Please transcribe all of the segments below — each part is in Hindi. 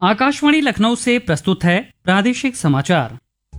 आकाशवाणी लखनऊ से प्रस्तुत है प्रादेशिक समाचार।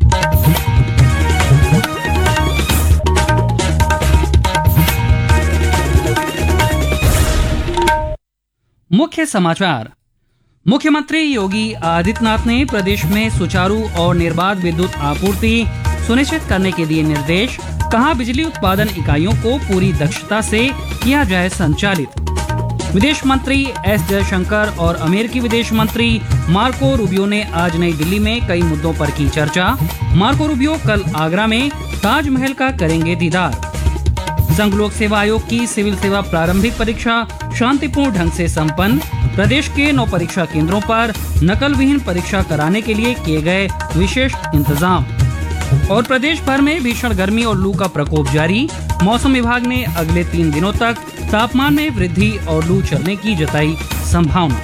मुख्य समाचार। मुख्यमंत्री योगी आदित्यनाथ ने प्रदेश में सुचारू और निर्बाध विद्युत आपूर्ति सुनिश्चित करने के दिए निर्देश। कहा, बिजली उत्पादन इकाइयों को पूरी दक्षता से किया जाए संचालित। विदेश मंत्री एस जयशंकर और अमेरिकी विदेश मंत्री मार्को रूबियो ने आज नई दिल्ली में कई मुद्दों पर की चर्चा। मार्को रूबियो कल आगरा में ताजमहल का करेंगे दीदार। संघ लोक सेवा आयोग की सिविल सेवा प्रारंभिक परीक्षा शांतिपूर्ण ढंग से संपन्न। प्रदेश के 9 परीक्षा केंद्रों पर नकल विहीन परीक्षा कराने के लिए किए गए विशेष इंतजाम। और प्रदेश भर में भीषण गर्मी और लू का प्रकोप जारी। मौसम विभाग ने अगले 3 दिनों तक तापमान में वृद्धि और लू चलने की जताई संभावना।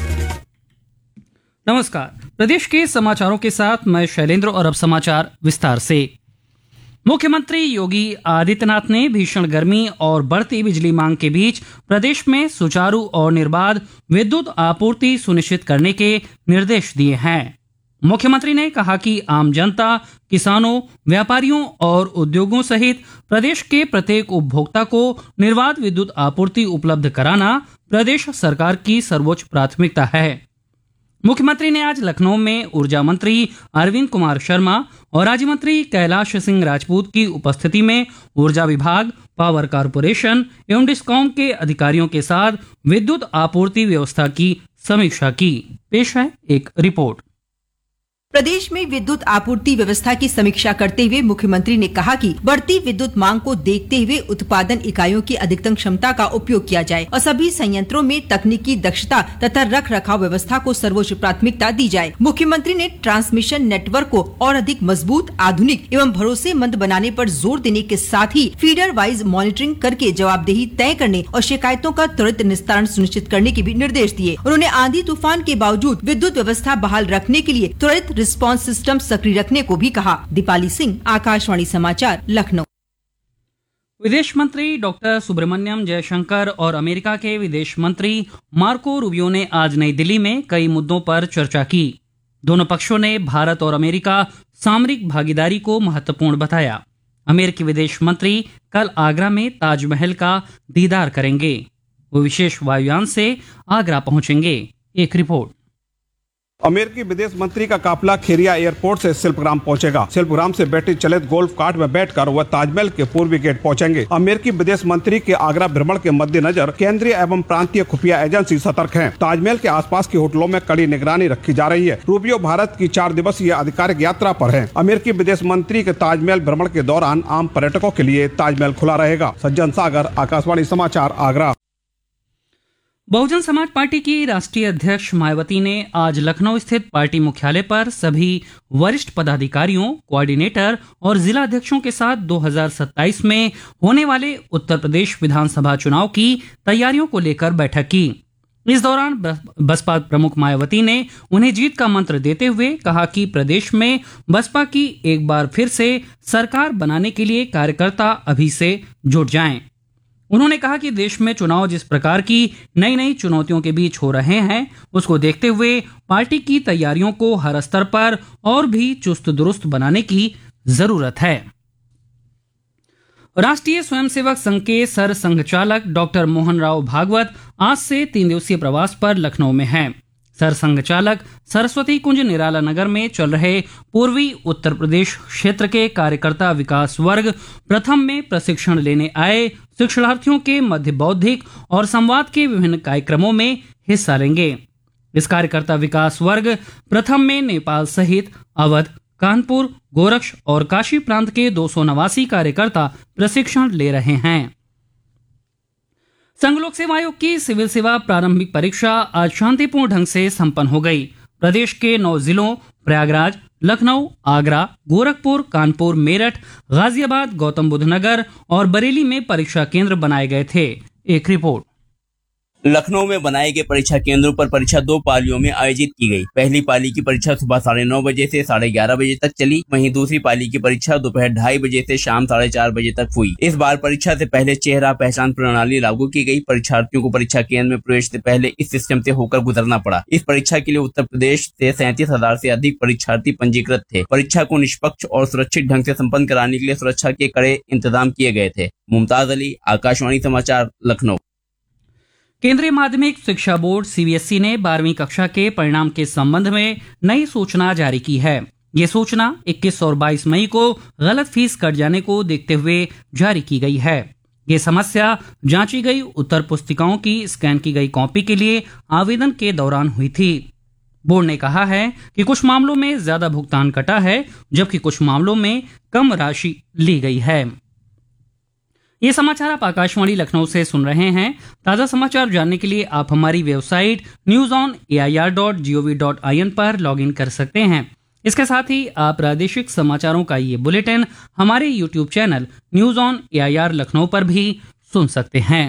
नमस्कार, प्रदेश के समाचारों के साथ मैं शैलेंद्र और अब समाचार विस्तार से। मुख्यमंत्री योगी आदित्यनाथ ने भीषण गर्मी और बढ़ती बिजली मांग के बीच प्रदेश में सुचारू और निर्बाध विद्युत आपूर्ति सुनिश्चित करने के निर्देश दिए हैं। मुख्यमंत्री ने कहा कि आम जनता, किसानों, व्यापारियों और उद्योगों सहित प्रदेश के प्रत्येक उपभोक्ता को निर्बाध विद्युत आपूर्ति उपलब्ध कराना प्रदेश सरकार की सर्वोच्च प्राथमिकता है। मुख्यमंत्री ने आज लखनऊ में ऊर्जा मंत्री अरविंद कुमार शर्मा और राज्य मंत्री कैलाश सिंह राजपूत की उपस्थिति में ऊर्जा विभाग, पावर कारपोरेशन एवं डिस्कॉम के अधिकारियों के साथ विद्युत आपूर्ति व्यवस्था की समीक्षा की। पेश है एक रिपोर्ट। प्रदेश में विद्युत आपूर्ति व्यवस्था की समीक्षा करते हुए मुख्यमंत्री ने कहा कि बढ़ती विद्युत मांग को देखते हुए उत्पादन इकाइयों की अधिकतम क्षमता का उपयोग किया जाए और सभी संयंत्रों में तकनीकी दक्षता तथा रख रखाव व्यवस्था को सर्वोच्च प्राथमिकता दी जाए। मुख्यमंत्री ने ट्रांसमिशन नेटवर्क को और अधिक मजबूत, आधुनिक एवं भरोसेमंद बनाने पर जोर देने के साथ ही फीडर वाइज मॉनिटरिंग करके जवाबदेही तय करने और शिकायतों का त्वरित निस्तारण सुनिश्चित करने के भी निर्देश दिए। उन्होंने आंधी तूफान के बावजूद विद्युत व्यवस्था बहाल रखने के लिए त्वरित रिस्पांस सिस्टम सक्रिय रखने को भी कहा। दीपाली सिंह, आकाशवाणी समाचार, लखनऊ। विदेश मंत्री डॉक्टर सुब्रमण्यम जयशंकर और अमेरिका के विदेश मंत्री मार्को रूबियो ने आज नई दिल्ली में कई मुद्दों पर चर्चा की। दोनों पक्षों ने भारत और अमेरिका सामरिक भागीदारी को महत्वपूर्ण बताया। अमेरिकी विदेश मंत्री कल आगरा में ताजमहल का दीदार करेंगे। वो विशेष वायुयान से आगरा पहुंचेंगे। एक रिपोर्ट। अमेरिकी विदेश मंत्री का काफिला खेरिया एयरपोर्ट से शिल्पग्राम पहुंचेगा। शिल्पग्राम से बैटरी चलित गोल्फ कार्ट में बैठकर वह ताजमहल के पूर्वी गेट पहुंचेंगे। अमेरिकी विदेश मंत्री के आगरा भ्रमण के मद्देनजर केंद्रीय एवं प्रांतीय खुफिया एजेंसी सतर्क हैं। ताजमहल के आसपास के होटलों में कड़ी निगरानी रखी जा रही है। रूबियो भारत की 4 दिवसीय आधिकारिक यात्रा पर हैं। अमेरिकी विदेश मंत्री के ताजमहल भ्रमण के दौरान आम पर्यटकों के लिए ताजमहल खुला रहेगा। सज्जन सागर, आकाशवाणी समाचार, आगरा। बहुजन समाज पार्टी की राष्ट्रीय अध्यक्ष मायावती ने आज लखनऊ स्थित पार्टी मुख्यालय पर सभी वरिष्ठ पदाधिकारियों, कोऑर्डिनेटर और जिला अध्यक्षों के साथ 2027 में होने वाले उत्तर प्रदेश विधानसभा चुनाव की तैयारियों को लेकर बैठक की। इस दौरान बसपा प्रमुख मायावती ने उन्हें जीत का मंत्र देते हुए कहा कि प्रदेश में बसपा की एक बार फिर से सरकार बनाने के लिए कार्यकर्ता अभी से जुट जाएं। उन्होंने कहा कि देश में चुनाव जिस प्रकार की नई नई चुनौतियों के बीच हो रहे हैं, उसको देखते हुए पार्टी की तैयारियों को हर स्तर पर और भी चुस्त दुरुस्त बनाने की जरूरत है। राष्ट्रीय स्वयंसेवक संघ के सर संघचालक डॉक्टर मोहन राव भागवत आज से 3 दिवसीय प्रवास पर लखनऊ में हैं। सर संघचालक सरस्वती कुंज निराला नगर में चल रहे पूर्वी उत्तर प्रदेश क्षेत्र के कार्यकर्ता विकास वर्ग प्रथम में प्रशिक्षण लेने आए शिक्षार्थियों के मध्य बौद्धिक और संवाद के विभिन्न कार्यक्रमों में हिस्सा लेंगे। इस कार्यकर्ता विकास वर्ग प्रथम में नेपाल सहित अवध, कानपुर, गोरक्ष और काशी प्रांत के 289 कार्यकर्ता प्रशिक्षण ले रहे हैं। संघ लोक सेवा आयोग की सिविल सेवा प्रारंभिक परीक्षा आज शांतिपूर्ण ढंग से संपन्न हो गई। प्रदेश के 9 जिलों प्रयागराज, लखनऊ, आगरा, गोरखपुर, कानपुर, मेरठ, गाजियाबाद, गौतम बुद्ध नगर और बरेली में परीक्षा केंद्र बनाए गए थे। एक रिपोर्ट। लखनऊ में बनाए गए परीक्षा केंद्रों पर परीक्षा 2 पालियों में आयोजित की गई। पहली पाली की परीक्षा सुबह 9:30 बजे से 11:30 बजे तक चली। वहीं दूसरी पाली की परीक्षा दोपहर 2:30 बजे से शाम 4:30 बजे तक हुई। इस बार परीक्षा से पहले चेहरा पहचान प्रणाली लागू की गई। परीक्षार्थियों को परीक्षा केंद्र में प्रवेश से पहले इस सिस्टम से होकर गुजरना पड़ा। इस परीक्षा के लिए उत्तर प्रदेश से 37,000 से अधिक परीक्षार्थी पंजीकृत थे। परीक्षा को निष्पक्ष और सुरक्षित ढंग से संपन्न कराने के लिए सुरक्षा के कड़े इंतजाम किए गए थे। मुमताज अली, आकाशवाणी समाचार, लखनऊ। केंद्रीय माध्यमिक शिक्षा बोर्ड सीबीएसई ने 12वीं कक्षा के परिणाम के संबंध में नई सूचना जारी की है। ये सूचना 21 और 22 मई को गलत फीस कट जाने को देखते हुए जारी की गई है। ये समस्या जांची गई उत्तर पुस्तिकाओं की स्कैन की गई कॉपी के लिए आवेदन के दौरान हुई थी। बोर्ड ने कहा है कि कुछ मामलों में ज्यादा भुगतान कटा है, जबकि कुछ मामलों में कम राशि ली गई है। ये समाचार आप आकाशवाणी लखनऊ से सुन रहे हैं। ताजा समाचार जानने के लिए आप हमारी वेबसाइट newsonair.gov.in पर लॉगिन कर सकते हैं। इसके साथ ही आप प्रादेशिक समाचारों का ये बुलेटिन हमारे YouTube channel news on AIR Lucknow पर भी सुन सकते हैं।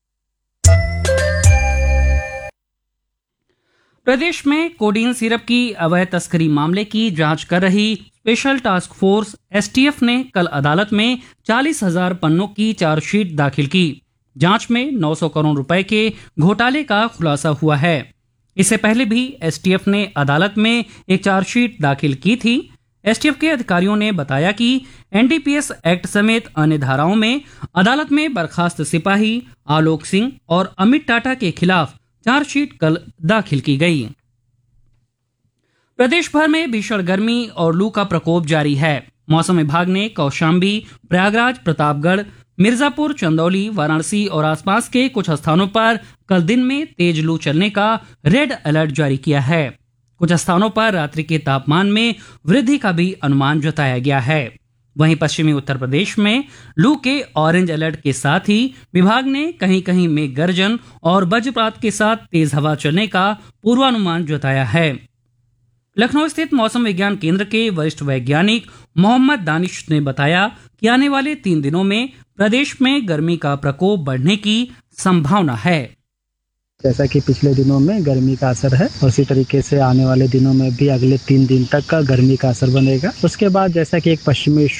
प्रदेश में कोडीन सिरप की अवैध तस्करी मामले की जांच कर रही स्पेशल टास्क फोर्स एसटीएफ ने कल अदालत में 40,000 पन्नों की चार्जशीट दाखिल की। जांच में 900 करोड़ रुपए के घोटाले का खुलासा हुआ है। इससे पहले भी एसटीएफ ने अदालत में एक चार्जशीट दाखिल की थी। एसटीएफ के अधिकारियों ने बताया कि एनडीपीएस एक्ट समेत अन्य धाराओं में अदालत में बर्खास्त सिपाही आलोक सिंह और अमित टाटा के खिलाफ चार्जशीट कल दाखिल की गई। प्रदेश भर में भीषण गर्मी और लू का प्रकोप जारी है। मौसम विभाग ने कौशाम्बी, प्रयागराज, प्रतापगढ़, मिर्जापुर, चंदौली, वाराणसी और आसपास के कुछ स्थानों पर कल दिन में तेज लू चलने का रेड अलर्ट जारी किया है। कुछ स्थानों पर रात्रि के तापमान में वृद्धि का भी अनुमान जताया गया है। वहीं पश्चिमी उत्तर प्रदेश में लू के ऑरेंज अलर्ट के साथ ही विभाग ने कहीं कहीं मेघ गर्जन और वज्रपात के साथ तेज हवा चलने का पूर्वानुमान जताया है। लखनऊ स्थित मौसम विज्ञान केंद्र के वरिष्ठ वैज्ञानिक मोहम्मद दानिश ने बताया कि आने वाले 3 दिनों में प्रदेश में गर्मी का प्रकोप बढ़ने की संभावना है। जैसा कि पिछले दिनों में गर्मी का असर है, उसी तरीके से आने वाले दिनों में भी अगले 3 दिन तक का गर्मी का असर बनेगा। उसके बाद जैसा कि एक पश्चिमी